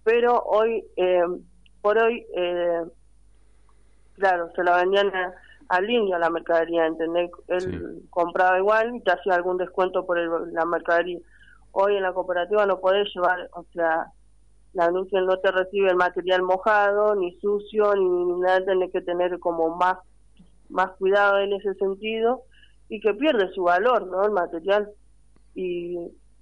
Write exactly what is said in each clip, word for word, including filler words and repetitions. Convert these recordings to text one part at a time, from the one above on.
pero hoy, eh, por hoy, eh, claro, se la vendían a, a línea la mercadería, ¿entendés? Él sí. compraba igual y te hacía algún descuento por el, la mercadería. Hoy en la cooperativa no podés llevar, o sea, la industria no te recibe el material mojado, ni sucio, ni nada, tenés que tener como más, más cuidado en ese sentido, y que pierde su valor, ¿no? El material. Y,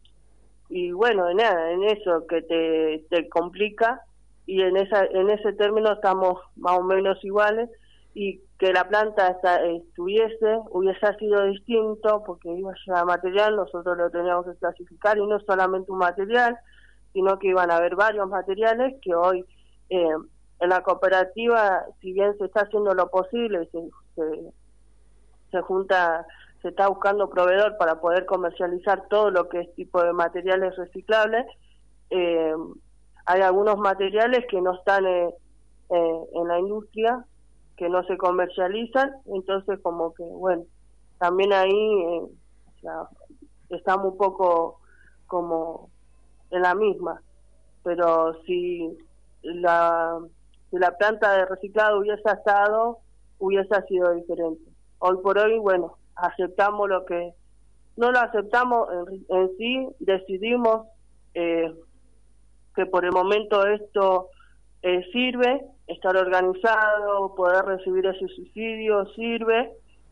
y bueno, de nada, en eso que te, te complica, y en esa en ese término estamos más o menos iguales, y que la planta está, estuviese, hubiese sido distinto, porque iba a llevar material, nosotros lo teníamos que clasificar, y no solamente un material, sino que iban a haber varios materiales que hoy eh, en la cooperativa, si bien se está haciendo lo posible, se, se, se junta, se está buscando proveedor para poder comercializar todo lo que es tipo de materiales reciclables, eh, hay algunos materiales que no están eh, eh, en la industria, que no se comercializan, entonces como que, bueno, también ahí eh, o sea, estamos un poco como en la misma, pero si la, si la planta de reciclado hubiese estado, hubiese sido diferente. Hoy por hoy, bueno, aceptamos lo que, no lo aceptamos en, en sí, decidimos eh, que por el momento esto eh, sirve, estar organizado, poder recibir ese subsidio sirve,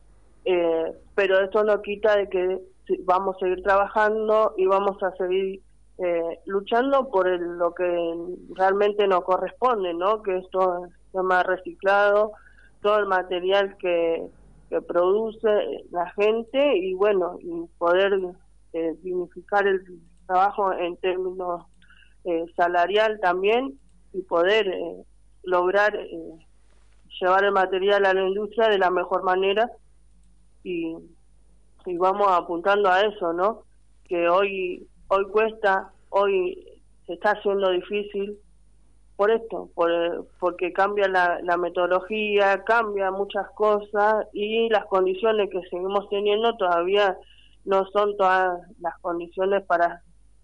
eh, pero esto no quita de que vamos a seguir trabajando y vamos a seguir eh, luchando por el, lo que realmente nos corresponde, ¿no? Que es todo el tema reciclado, todo el material que, que produce la gente, y bueno, y poder eh, dignificar el trabajo en términos eh, salarial también, y poder eh, lograr eh, llevar el material a la industria de la mejor manera, y, y vamos apuntando a eso, ¿no? Que hoy hoy cuesta, hoy se está haciendo difícil por esto, por, porque cambia la, la metodología, cambia muchas cosas, y las condiciones que seguimos teniendo todavía no son todas las condiciones para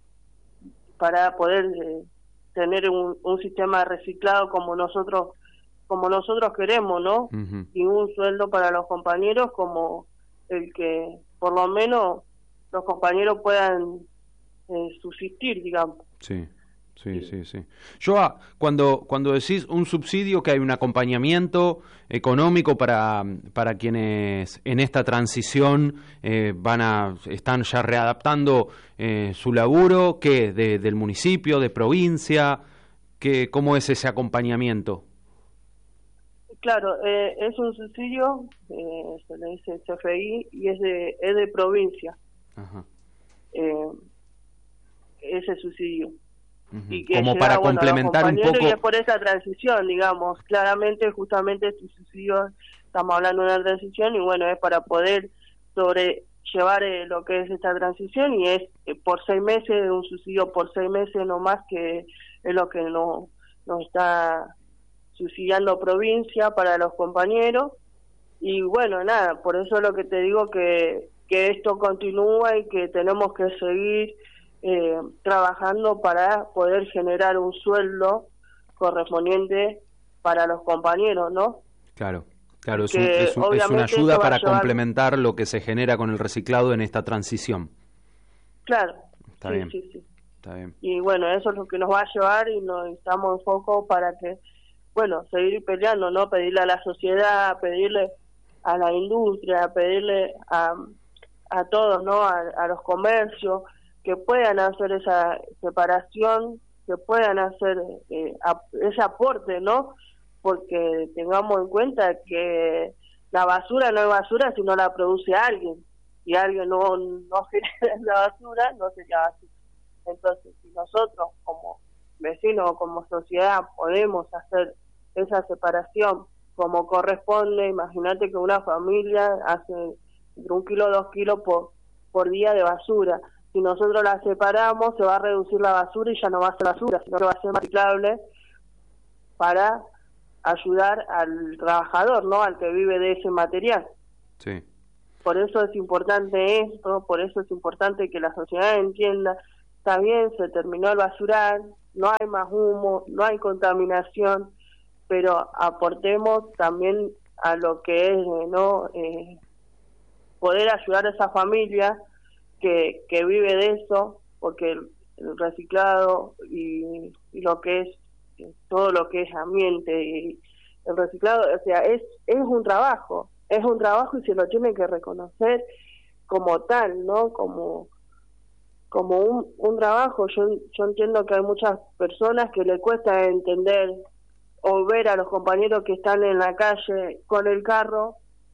para poder eh, tener un, un sistema reciclado como nosotros como nosotros queremos, ¿no? Uh-huh. Y un sueldo para los compañeros como el que por lo menos los compañeros puedan eh, subsistir, digamos. Sí, sí, sí, sí. Joa, cuando cuando decís un subsidio, que hay un acompañamiento económico para para quienes en esta transición eh, van a están ya readaptando eh, su laburo, ¿qué? De, del municipio, de provincia, ¿qué, cómo es ese acompañamiento? Claro, eh, es un subsidio, eh, se le dice C F I, y es de es de provincia. Ajá. Eh, ese subsidio. Uh-huh. Y que como llega, para bueno, complementar un poco, y es por esa transición, digamos, claramente, justamente este subsidio, estamos hablando de una transición, y bueno, es para poder sobrellevar eh, lo que es esta transición, y es eh, por seis meses, un subsidio por seis meses nomás, que es lo que nos no está subsidiando provincia para los compañeros. Y bueno, nada, por eso es lo que te digo, que, que esto continúa y que tenemos que seguir Eh, trabajando para poder generar un sueldo correspondiente para los compañeros, ¿no? Claro, claro, es, un, es, un, es una ayuda para llevar... complementar lo que se genera con el reciclado en esta transición. Claro, está sí, bien. sí, sí. Está bien. Y bueno, eso es lo que nos va a llevar, y nos estamos en foco para que, bueno, seguir peleando, ¿no? Pedirle a la sociedad, pedirle a la industria, pedirle a, a todos, ¿no? A, a los comercios, que puedan hacer esa separación, que puedan hacer eh, ap- ese aporte, ¿no? Porque tengamos en cuenta que la basura no es basura si no la produce alguien, y alguien no, no genera la basura, no sería basura. Entonces, si nosotros como vecinos o como sociedad podemos hacer esa separación como corresponde, imagínate que una familia hace entre un kilo o dos kilos por, por día de basura. Si nosotros la separamos, se va a reducir la basura y ya no va a ser basura, sino que va a ser reciclable para ayudar al trabajador, ¿no? Al que vive de ese material. Sí. Por eso es importante esto, por eso es importante que la sociedad entienda, está bien, se terminó el basural, no hay más humo, no hay contaminación, pero aportemos también a lo que es, ¿no? Eh, poder ayudar a esa familia que, que vive de eso, porque el, el reciclado y, y lo que es, todo lo que es ambiente y el reciclado, o sea, es, es un trabajo, es un trabajo y se lo tiene que reconocer como tal, ¿no? Como como un, un trabajo. Yo, yo entiendo que hay muchas personas que le cuesta entender o ver a los compañeros que están en la calle con el carro,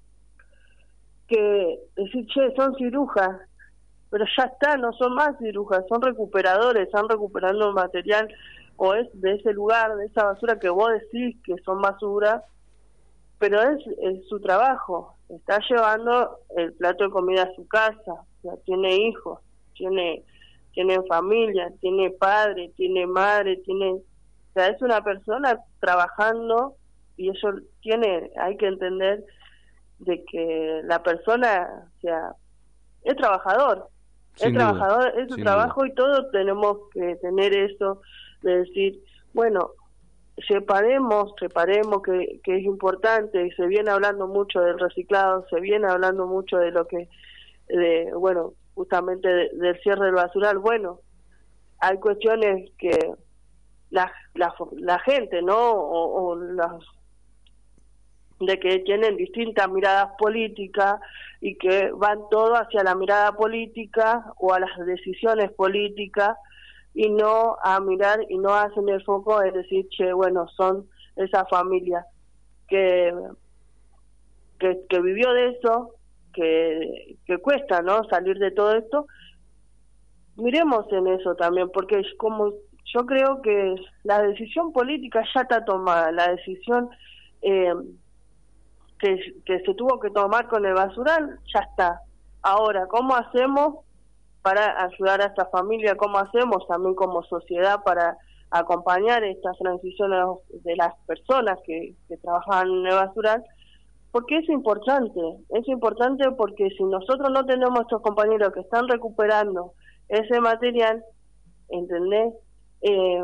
que decir, che, son cirujas, pero ya está, no son más cirujas, son recuperadores, están recuperando material o es de ese lugar, de esa basura que vos decís que son basura, pero es, es su trabajo, está llevando el plato de comida a su casa, o sea, tiene hijos, tiene tiene familia, tiene padre, tiene madre, tiene, o sea, es una persona trabajando y eso tiene, hay que entender de que la persona, o sea, es trabajador, Sin es duda, trabajador, es su trabajo duda. Y todos tenemos que tener eso de decir, bueno, separemos, separemos que, que es importante, y se viene hablando mucho del reciclado, se viene hablando mucho de lo que, de, bueno, justamente de, del cierre del basural. Bueno, hay cuestiones que la, la, la gente, ¿no? O, o las de que tienen distintas miradas políticas y que van todo hacia la mirada política o a las decisiones políticas y no a mirar y no hacen el foco, es decir, che, bueno, son esa familia que que, que vivió de eso, que, que cuesta, ¿no?, salir de todo esto. Miremos en eso también, porque es como yo creo que la decisión política ya está tomada, la decisión eh, que, que se tuvo que tomar con el basural ya está. Ahora, ¿cómo hacemos para ayudar a esta familia? ¿Cómo hacemos también como sociedad para acompañar estas transiciones de las personas que, que trabajan en el basural? Porque es importante, es importante porque si nosotros no tenemos estos compañeros que están recuperando ese material, ¿entendés? Eh,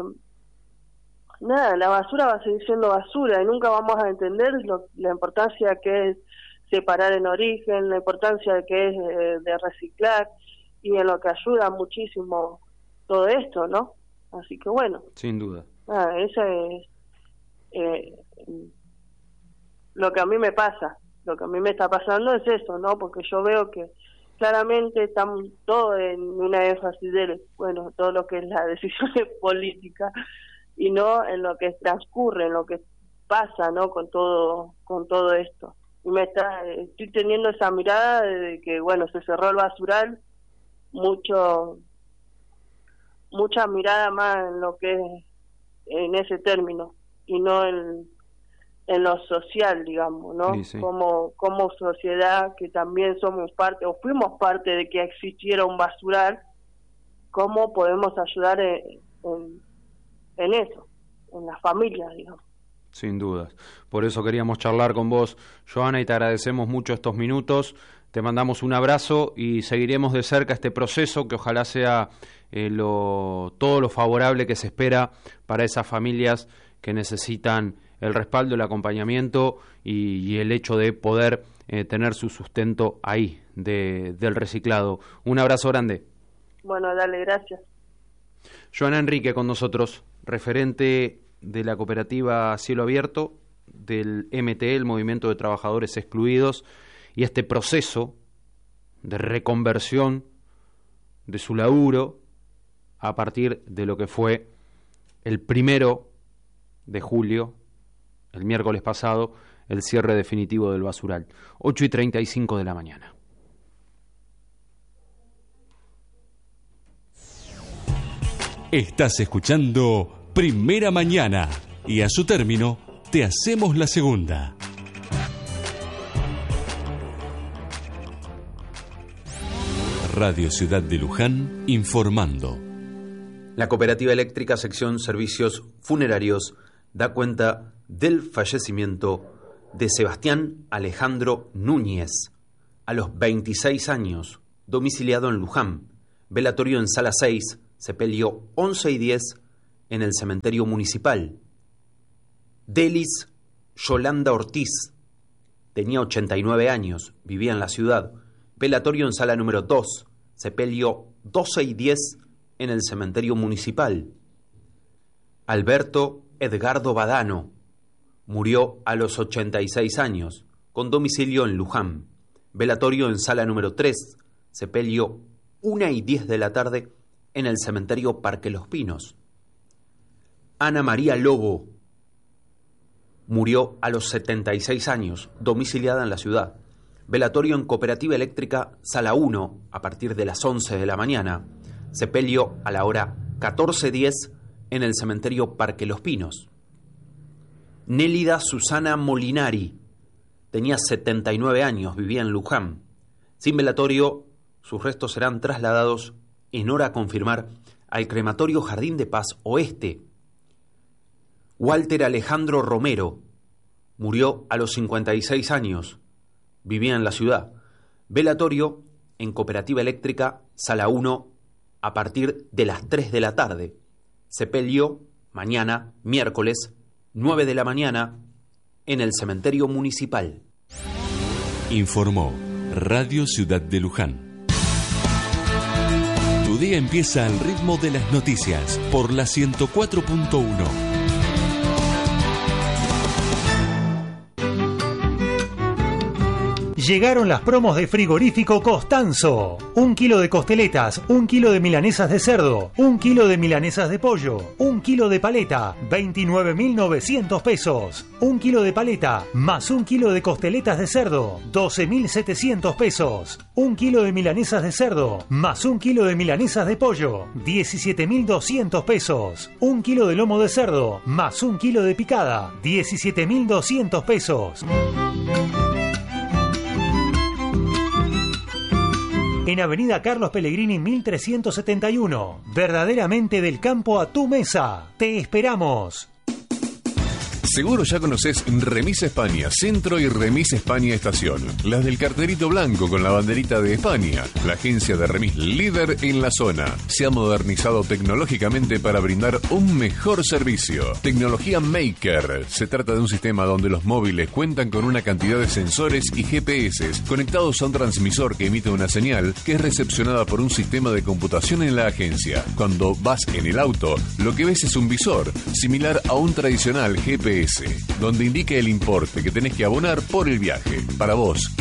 nada, la basura va a seguir siendo basura y nunca vamos a entender lo, la importancia que es separar en origen, la importancia que es eh, de reciclar y en lo que ayuda muchísimo todo esto, ¿no? Así que bueno. Sin duda. Ah, eso es eh, lo que a mí me pasa, lo que a mí me está pasando es eso, ¿no? Porque yo veo que claramente estamos todos en una énfasis de, bueno, todo lo que es la decisión política y no en lo que transcurre, en lo que pasa, ¿no? Con todo, con todo esto. Y me está, estoy teniendo esa mirada de que, bueno, se cerró el basural, mucho, mucha mirada más en lo que es en ese término y no en, en lo social, digamos, ¿no? Sí, sí. Como, como sociedad que también somos parte o fuimos parte de que existiera un basural, ¿cómo podemos ayudar en, en, en eso, en las familias, digamos? Sin dudas. Por eso queríamos charlar con vos, Joana, y te agradecemos mucho estos minutos. Te mandamos un abrazo y seguiremos de cerca este proceso que ojalá sea eh, lo, todo lo favorable que se espera para esas familias que necesitan el respaldo, el acompañamiento y, y el hecho de poder eh, tener su sustento ahí, de, del reciclado. Un abrazo grande. Bueno, dale, gracias. Joana Enrique con nosotros, referente de la cooperativa Cielo Abierto, del M T E, el Movimiento de Trabajadores Excluidos, y este proceso de reconversión de su laburo a partir de lo que fue el primero de julio, el miércoles pasado, el cierre definitivo del basural, ocho y treinta y cinco de la mañana. Estás escuchando Primera Mañana y a su término te hacemos la segunda. Radio Ciudad de Luján informando. La Cooperativa Eléctrica Sección Servicios Funerarios da cuenta del fallecimiento de Sebastián Alejandro Núñez, a los veintiséis años, domiciliado en Luján, velatorio en Sala seis, sepelio once y diez, en el cementerio municipal. Delis Yolanda Ortiz, tenía ochenta y nueve años, vivía en la ciudad. Velatorio en sala número dos, sepelio doce y diez en el cementerio municipal. Alberto Edgardo Badano, murió a los ochenta y seis años, con domicilio en Luján. Velatorio en sala número tres, sepelio una y diez de la tarde en el cementerio Parque Los Pinos. Ana María Lobo, murió a los setenta y seis años, domiciliada en la ciudad. Velatorio en Cooperativa Eléctrica, sala uno, a partir de las once de la mañana. Sepelio a la hora catorce diez en el cementerio Parque Los Pinos. Nélida Susana Molinari, tenía setenta y nueve años, vivía en Luján. Sin velatorio, sus restos serán trasladados en hora a confirmar al crematorio Jardín de Paz Oeste. Walter Alejandro Romero, murió a los cincuenta y seis años, vivía en la ciudad. Velatorio en Cooperativa Eléctrica, sala uno, a partir de las tres de la tarde. Sepelio, mañana, miércoles, nueve de la mañana, en el cementerio municipal. Informó Radio Ciudad de Luján. Tu día empieza al ritmo de las noticias por la ciento cuatro punto uno. Llegaron las promos de Frigorífico Costanzo. Un kilo de costeletas, un kilo de milanesas de cerdo, un kilo de milanesas de pollo, un kilo de paleta, veintinueve mil novecientos pesos. Un kilo de paleta, más un kilo de costeletas de cerdo, doce mil setecientos pesos. Un kilo de milanesas de cerdo, más un kilo de milanesas de pollo, diecisiete mil doscientos pesos. Un kilo de lomo de cerdo, más un kilo de picada, diecisiete mil doscientos pesos. En Avenida Carlos Pellegrini mil trescientos setenta y uno. Verdaderamente del campo a tu mesa. Te esperamos. Seguro ya conoces Remis España Centro y Remis España Estación, las del carterito blanco con la banderita de España. La agencia de remis líder en la zona. Se ha modernizado tecnológicamente para brindar un mejor servicio. Tecnología Maker. Se trata de un sistema donde los móviles cuentan con una cantidad de sensores y G P S conectados a un transmisor que emite una señal que es recepcionada por un sistema de computación en la agencia. Cuando vas en el auto, lo que ves es un visor, similar a un tradicional G P S, donde indica el importe que tenés que abonar por el viaje. Para vos,